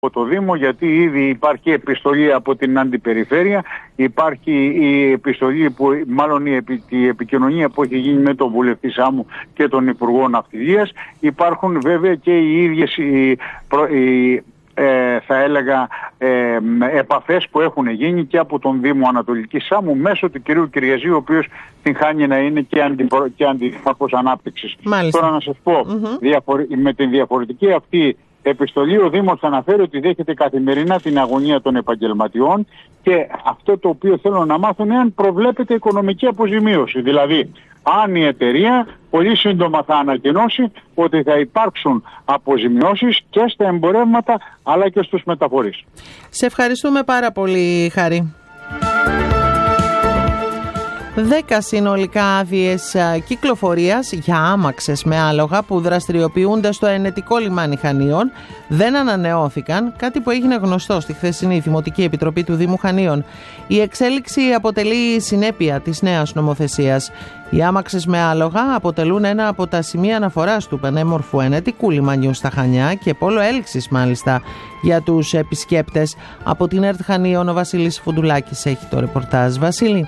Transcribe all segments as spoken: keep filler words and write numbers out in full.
από το Δήμο, γιατί ήδη υπάρχει επιστολή από την Αντιπεριφέρεια, υπάρχει η επιστολή, που, μάλλον η, επι, η επικοινωνία που έχει γίνει με τον βουλευτή Σάμου και τον Υπουργό Ναυτιλίας. Υπάρχουν βέβαια και οι ίδιες οι, οι, ε, θα έλεγα ε, επαφές που έχουν γίνει και από τον Δήμο Ανατολικής Σάμου μέσω του κυρίου Κυριαζή, ο οποίος την χάνει να είναι και, αντιπρο, και αντιδήμαρχος ανάπτυξης. Μάλιστα. Τώρα να σας πω, mm-hmm. διαφορε, με την διαφορετική αυτή επιστολή ο Δήμος αναφέρει ότι δέχεται καθημερινά την αγωνία των επαγγελματιών, και αυτό το οποίο θέλω να μάθω είναι αν προβλέπεται οικονομική αποζημίωση. Δηλαδή, αν η εταιρεία πολύ σύντομα θα ανακοινώσει ότι θα υπάρξουν αποζημιώσεις και στα εμπορεύματα αλλά και στους μεταφορείς. Σε ευχαριστούμε πάρα πολύ, Χάρη. Δέκα συνολικά άδειες κυκλοφορίας για άμαξες με άλογα που δραστηριοποιούνται στο Ενετικό λιμάνι Χανίων δεν ανανεώθηκαν, κάτι που έγινε γνωστό στη χθεσινή Δημοτική Επιτροπή του Δήμου Χανίων. Η εξέλιξη αποτελεί συνέπεια της νέας νομοθεσίας. Οι άμαξες με άλογα αποτελούν ένα από τα σημεία αναφοράς του πανέμορφου Ενετικού λιμανιού στα Χανιά και πόλο έλξης μάλιστα για τους επισκέπτες. Από την ΕΡΤ Χανίων ο Βασίλης Φουντουλάκης έχει το ρεπορτάζ. Βασίλη.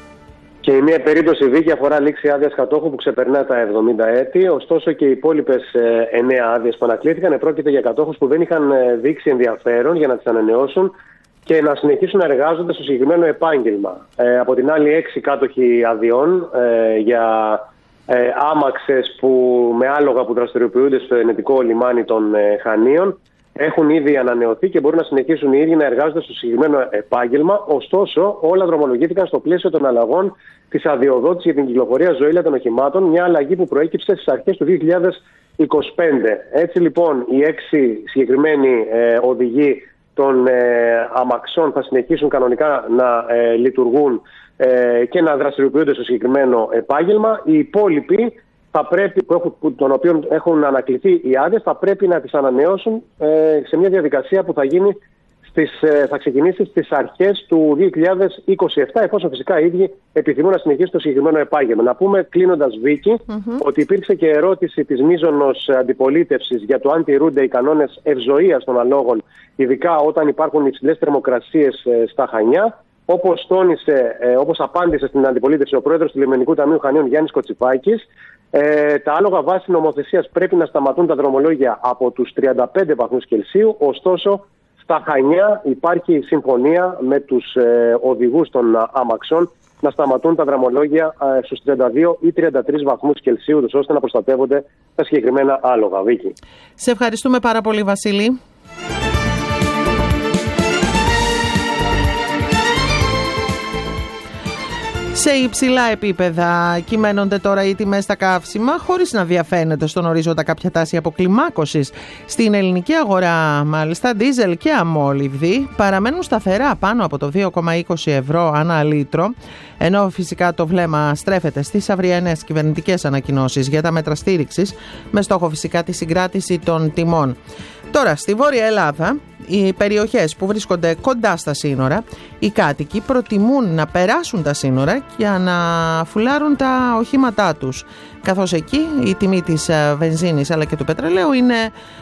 Και η μία περίπτωση δίκη αφορά λήξη άδειας κατόχου που ξεπερνά τα εβδομήντα έτη, ωστόσο και οι υπόλοιπες εννέα άδειες που ανακλήθηκαν πρόκειται για κατόχους που δεν είχαν δείξει ενδιαφέρον για να τις ανανεώσουν και να συνεχίσουν να εργάζονται στο συγκεκριμένο επάγγελμα. Ε, από την άλλη, έξι κάτοχοι αδειών ε, για ε, άμαξες που, με άλογα που δραστηριοποιούνται στο Ενετικό λιμάνι των ε, Χανίων έχουν ήδη ανανεωθεί και μπορούν να συνεχίσουν οι ίδιοι να εργάζονται στο συγκεκριμένο επάγγελμα. Ωστόσο, όλα δρομολογήθηκαν στο πλαίσιο των αλλαγών της αδειοδότησης για την κυκλοφορία ζωήλια των οχημάτων, μια αλλαγή που προέκυψε στις αρχές του δύο χιλιάδες είκοσι πέντε. Έτσι λοιπόν, οι έξι συγκεκριμένοι ε, οδηγοί των ε, αμαξών θα συνεχίσουν κανονικά να ε, λειτουργούν ε, και να δραστηριοποιούνται στο συγκεκριμένο επάγγελμα. Οι υπόλοιποι, θα πρέπει, που έχουν, που, των οποίων έχουν ανακληθεί οι άδειες, θα πρέπει να τις ανανεώσουν ε, σε μια διαδικασία που θα, γίνει στις, ε, θα ξεκινήσει στις αρχές του δύο χιλιάδες είκοσι επτά, εφόσον φυσικά οι ίδιοι επιθυμούν να συνεχίσουν το συγκεκριμένο επάγγελμα. Να πούμε, κλείνοντας, Βίκη, mm-hmm. ότι υπήρξε και ερώτηση της μείζωνος αντιπολίτευσης για το αν τηρούνται οι κανόνες ευζοίας των αλόγων, ειδικά όταν υπάρχουν υψηλές θερμοκρασίες ε, στα Χανιά. Όπως τόνισε, ε, όπως απάντησε στην αντιπολίτευση ο πρόεδρος του Λιμενικού Ταμείου Χανίων Γιάννης Κοτσιπάκης, ε, τα άλογα βάση νομοθεσίας πρέπει να σταματούν τα δρομολόγια από τους τριάντα πέντε βαθμούς Κελσίου. Ωστόσο, στα Χανιά υπάρχει συμφωνία με τους ε, οδηγούς των αμαξών να σταματούν τα δρομολόγια ε, στους τριάντα δύο ή τριάντα τρεις βαθμούς Κελσίου, ώστε να προστατεύονται τα συγκεκριμένα άλογα. Βίκη. Σε ευχαριστούμε πάρα πολύ, Βασίλη. Σε υψηλά επίπεδα κυμαίνονται τώρα οι τιμές στα καύσιμα, χωρίς να διαφαίνεται στον ορίζοντα κάποια τάση αποκλιμάκωσης. Στην ελληνική αγορά, μάλιστα, ντίζελ και αμόλυβδη παραμένουν σταθερά πάνω από το δύο κόμμα είκοσι ευρώ ανά λίτρο, ενώ φυσικά το βλέμμα στρέφεται στις αυριανές κυβερνητικές ανακοινώσεις για τα μέτρα στήριξης, με στόχο φυσικά τη συγκράτηση των τιμών. Τώρα, στη Βόρεια Ελλάδα, οι περιοχές που βρίσκονται κοντά στα σύνορα, οι κάτοικοι προτιμούν να περάσουν τα σύνορα για να φουλάρουν τα οχήματά τους. Καθώς εκεί η τιμή της βενζίνης αλλά και του πετρελαίου είναι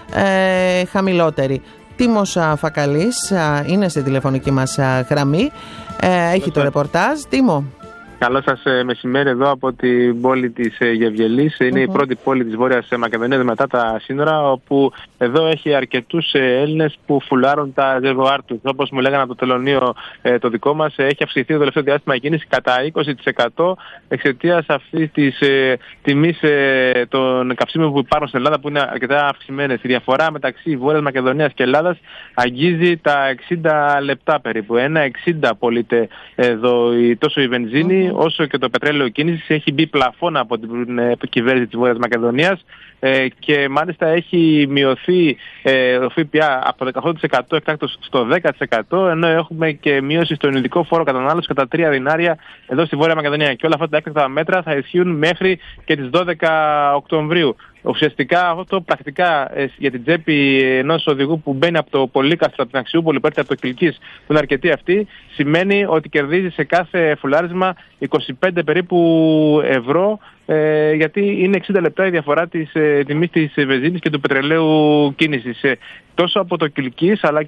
ε, χαμηλότερη. Τίμος Φακαλής είναι στη τηλεφωνική μας γραμμή, ε, έχει το ρεπορτάζ. Τίμο. Καλό σας μεσημέρι εδώ από την πόλη της Γευγελής. Είναι mm-hmm. η πρώτη πόλη της Βόρειας Μακεδονίας μετά τα σύνορα, όπου εδώ έχει αρκετούς Έλληνες που φουλάρουν τα ζευγάρ τους. Όπως μου λέγανε από το τελωνείο το δικό μας, έχει αυξηθεί το τελευταίο διάστημα η κίνηση κατά είκοσι τοις εκατό εξαιτίας αυτής της ε, τιμής ε, των καυσίμων που υπάρχουν στην Ελλάδα, που είναι αρκετά αυξημένες. Η διαφορά μεταξύ Βόρειας Μακεδονίας και Ελλάδας αγγίζει τα εξήντα λεπτά περίπου. ένα εξήντα πωλείται εδώ η, τόσο η βενζίνη mm-hmm. όσο και το πετρέλαιο κίνησης. Έχει μπει πλαφόν από την ε, κυβέρνηση της Βόρειας Μακεδονίας. Ε, και μάλιστα έχει μειωθεί ε, ο ΦΠΑ από το δεκαοκτώ τοις εκατό εκτάκτως στο δέκα τοις εκατό, ενώ έχουμε και μείωση στον ειδικό φόρο κατανάλωσης κατά τρία δινάρια εδώ στη Βόρεια Μακεδονία. Και όλα αυτά τα έκτακτα μέτρα θα ισχύουν μέχρι και τις δώδεκα Οκτωβρίου. Ουσιαστικά αυτό πρακτικά ε, για την τσέπη ενός οδηγού που μπαίνει από το Πολύκαστρο, από την Αξιούπολη, που έρχεται από το Κιλκής, που είναι αρκετή αυτή, σημαίνει ότι κερδίζει σε κάθε φουλάρισμα είκοσι πέντε περίπου ευρώ, ε, γιατί είναι εξήντα λεπτά η διαφορά της ε, τιμής της βενζίνης και του πετρελαίου κίνησης. Ε, τόσο από το Κιλκής αλλά